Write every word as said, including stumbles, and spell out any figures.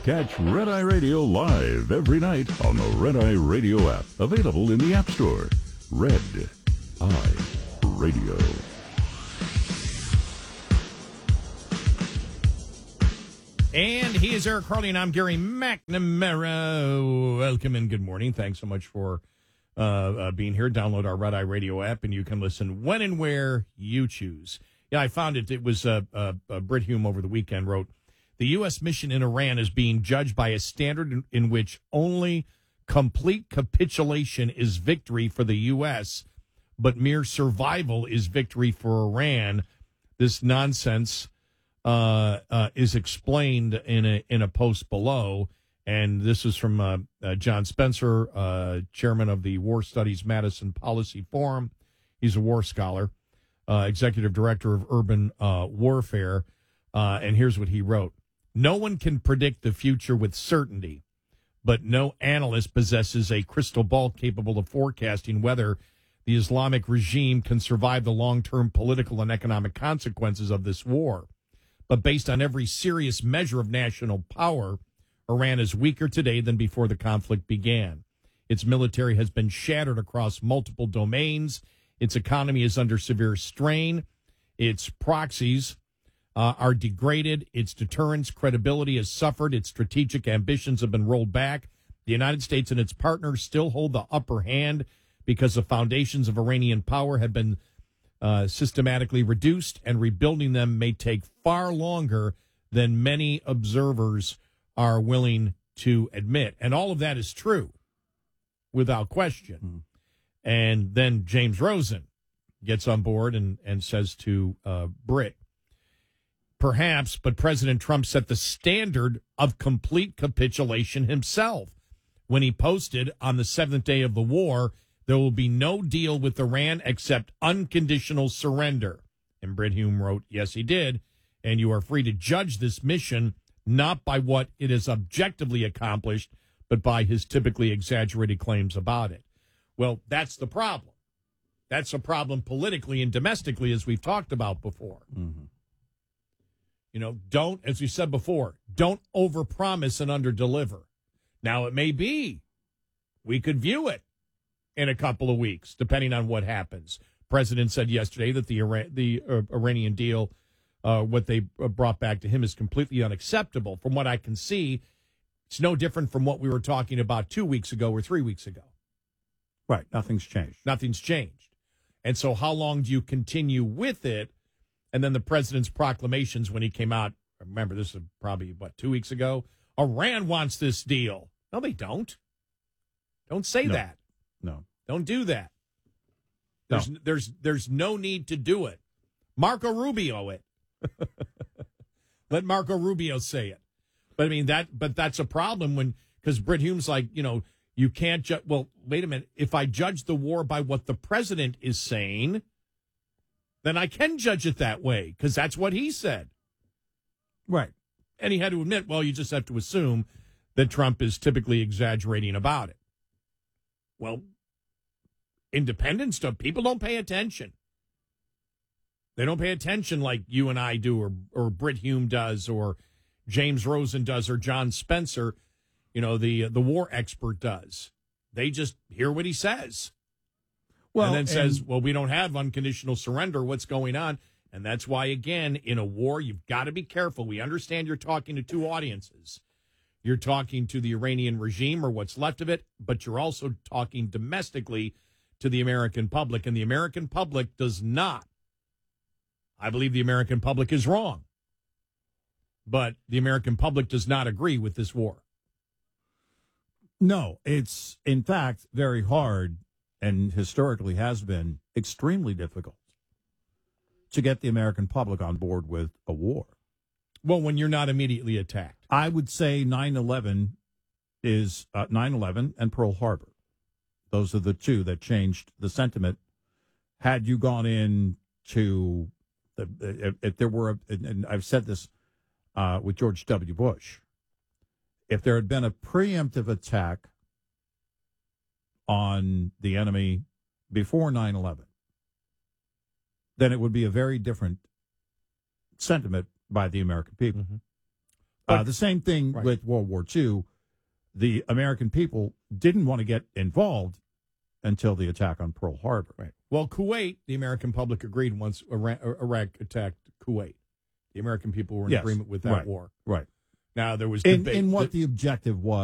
Catch Red Eye Radio live every night on the Red Eye Radio app. Available in the App Store. Red Eye Radio. And he is Eric Harley, and I'm Gary McNamara. Welcome and good morning. Thanks so much for uh, uh, being here. Download our Red Eye Radio app, and you can listen when and where you choose. Yeah, I found it. It was uh, uh, uh, Brit Hume over the weekend wrote, the U S mission in Iran is being judged by a standard in, in which only complete capitulation is victory for the U S, but mere survival is victory for Iran. This nonsense uh, uh, is explained in a in a post below, and this is from uh, uh, John Spencer, uh, chairman of the War Studies Madison Policy Forum. He's a war scholar, uh, executive director of urban uh, warfare, uh, and here's what he wrote. No one can predict the future with certainty, but no analyst possesses a crystal ball capable of forecasting whether the Islamic regime can survive the long-term political and economic consequences of this war. But based on every serious measure of national power, Iran is weaker today than before the conflict began. Its military has been shattered across multiple domains. Its economy is under severe strain. Its proxies Uh, are degraded. Its deterrence credibility has suffered. Its strategic ambitions have been rolled back. The United States and its partners still hold the upper hand because the foundations of Iranian power have been uh, systematically reduced, and rebuilding them may take far longer than many observers are willing to admit. And all of that is true, without question. Mm. And then James Rosen gets on board and, and says to uh, Brit, perhaps, but President Trump set the standard of complete capitulation himself when he posted on the seventh day of the war, there will be no deal with Iran except unconditional surrender. And Brit Hume wrote, yes, he did. And you are free to judge this mission not by what it has objectively accomplished, but by his typically exaggerated claims about it. Well, that's the problem. That's a problem politically and domestically, as we've talked about before. Mm-hmm. You know, don't, as we said before, don't overpromise and underdeliver. Now, it may be we could view it in a couple of weeks, depending on what happens. President said yesterday that the Iran, the uh, Iranian deal, uh, what they brought back to him, is completely unacceptable. From what I can see, it's no different from what we were talking about two weeks ago or three weeks ago. Right. Nothing's changed. Nothing's changed. And so how long do you continue with it? And then the president's proclamations when he came out, remember, this is probably, what, two weeks ago? Iran wants this deal. No, they don't. Don't say no. that. No. Don't do that. There's, no. there's, there's no need to do it. Marco Rubio it. Let Marco Rubio say it. But, I mean, that, but that's a problem when, because Brit Hume's like, you know, you can't judge. Well, wait a minute. If I judge the war by what the president is saying, then I can judge it that way, because that's what he said. Right. And he had to admit, well, you just have to assume that Trump is typically exaggerating about it. Well, independent stuff, people don't pay attention. They don't pay attention like you and I do, or, or Brit Hume does, or James Rosen does, or John Spencer, you know, the, the war expert does. They just hear what he says. Well, and then and, says, well, we don't have unconditional surrender. What's going on? And that's why, again, in a war, you've got to be careful. We understand you're talking to two audiences. You're talking to the Iranian regime or what's left of it, but you're also talking domestically to the American public. And the American public does not. I believe the American public is wrong. But the American public does not agree with this war. No, it's, in fact, very hard, and historically has been extremely difficult to get the American public on board with a war. Well, when you're not immediately attacked. I would say nine eleven is uh, nine eleven and Pearl Harbor. Those are the two that changed the sentiment. Had you gone in to, the, if, if there were, a, and I've said this uh, with George W. Bush, if there had been a preemptive attack on the enemy before nine eleven, then it would be a very different sentiment by the American people. Mm-hmm. Uh, the same thing Right. with World War Two. The American people didn't want to get involved until the attack on Pearl Harbor. Right. Well, Kuwait, the American public agreed once Iraq, Iraq attacked Kuwait. The American people were in Yes. agreement with that Right. war. Right. Now, there was In, debate. in what The- the objective was.